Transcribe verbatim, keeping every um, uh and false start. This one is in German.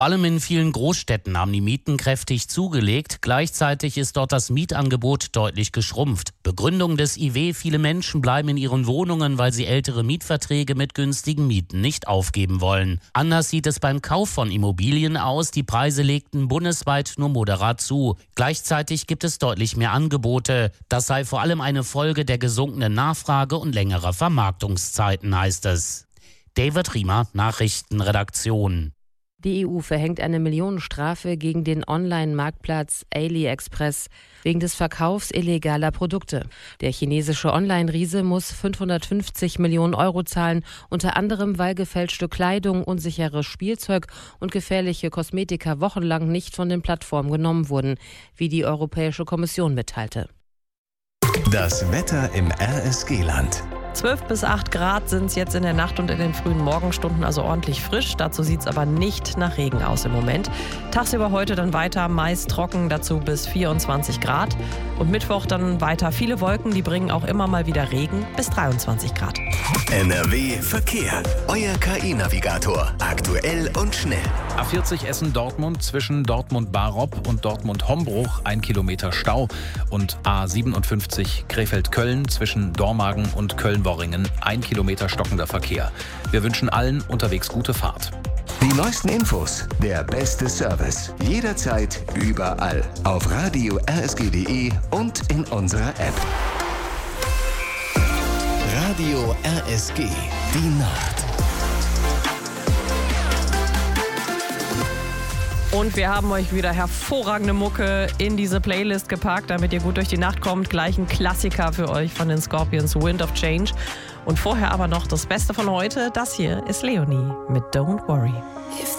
Vor allem in vielen Großstädten haben die Mieten kräftig zugelegt. Gleichzeitig ist dort das Mietangebot deutlich geschrumpft. Begründung des I W: Viele Menschen bleiben in ihren Wohnungen, weil sie ältere Mietverträge mit günstigen Mieten nicht aufgeben wollen. Anders sieht es beim Kauf von Immobilien aus. Die Preise legten bundesweit nur moderat zu. Gleichzeitig gibt es deutlich mehr Angebote. Das sei vor allem eine Folge der gesunkenen Nachfrage und längerer Vermarktungszeiten, heißt es. David Riemer, Nachrichtenredaktion. Die E U verhängt eine Millionenstrafe gegen den Online-Marktplatz AliExpress wegen des Verkaufs illegaler Produkte. Der chinesische Online-Riese muss fünfhundertfünfzig Millionen Euro zahlen, unter anderem weil gefälschte Kleidung, unsicheres Spielzeug und gefährliche Kosmetika wochenlang nicht von den Plattformen genommen wurden, wie die Europäische Kommission mitteilte. Das Wetter im R S G-Land. zwölf bis acht Grad sind es jetzt in der Nacht und in den frühen Morgenstunden, also ordentlich frisch. Dazu sieht es aber nicht nach Regen aus im Moment. Tagsüber heute dann weiter meist trocken, dazu bis vierundzwanzig Grad. Und Mittwoch dann weiter viele Wolken, die bringen auch immer mal wieder Regen, bis dreiundzwanzig Grad. N R W Verkehr. Euer K I-Navigator. Aktuell und schnell. A vierzig Essen-Dortmund zwischen Dortmund-Barop und Dortmund-Hombruch ein Kilometer Stau. Und A siebenundfünfzig Krefeld-Köln zwischen Dormagen und Köln-Worringen ein Kilometer stockender Verkehr. Wir wünschen allen unterwegs gute Fahrt. Die neuesten Infos, der beste Service. Jederzeit, überall. Auf radio r s g punkt d e und in unserer App. Radio R S G, die Nacht. Und wir haben euch wieder hervorragende Mucke in diese Playlist gepackt, damit ihr gut durch die Nacht kommt. Gleich ein Klassiker für euch von den Scorpions, Wind of Change. Und vorher aber noch das Beste von heute. Das hier ist Leonie mit Don't Worry.